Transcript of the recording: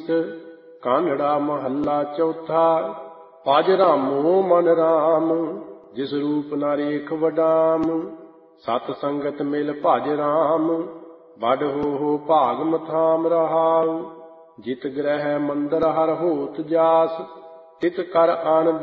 ਸੀਤ। ਕਾਨੜਾ ਮਹੱਲਾ ਚੌਥਾ। ਭਜ ਰਾਮੋ ਮਨ ਰਾਮ, ਜਿਸ ਰੂਪ ਨਾ ਰੇਖ ਵਡਾਮ। ਸਤ ਸੰਗਤ ਮਿਲ ਭਜ ਰਾਮ, ਬਡ ਹੋ ਭਾਗ ਮਥਾਮ ਰਹਾਉ। ਜਿਤ ਗ੍ਰਹਿ ਮੰਦਰ ਹਰ ਹੋਤ ਜਾਸ, ਤਿਤ ਕਰ ਆਨ